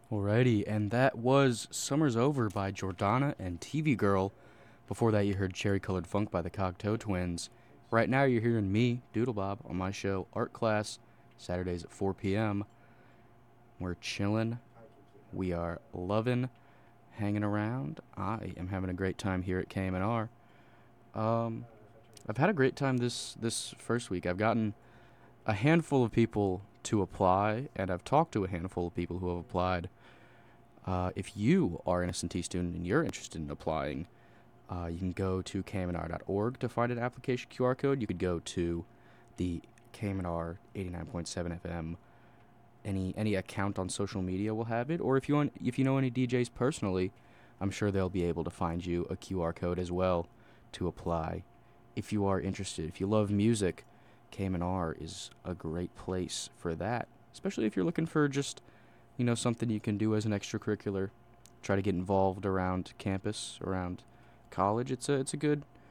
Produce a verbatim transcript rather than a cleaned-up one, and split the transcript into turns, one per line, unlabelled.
Alrighty, and that was Summer's Over by Jordana and T V Girl. Before that, you heard Cherry Colored Funk by the Cocteau Twins. Right now, you're hearing me, Doodle Bob, on my show Art Class, Saturdays at four p m. We're chilling, we are loving, hanging around. I am having a great time here at K M N R. Um, I've had a great time this this first week. I've gotten a handful of people to apply, and I've talked to a handful of people who have applied. Uh, if you are an S and T student and you're interested in applying, uh, you can go to k m n r dot org to find an application Q R code. You could go to the K M N R eighty-nine point seven F M. Any any account on social media will have it, or if you want, if you know any D Js personally, I'm sure they'll be able to find you a Q R code as well to apply. If you are interested, if you love music, K M N R is a great place for that, especially if you're looking for just you know, something you can do as an extracurricular. Try to get involved around campus, around college. It's a it's a good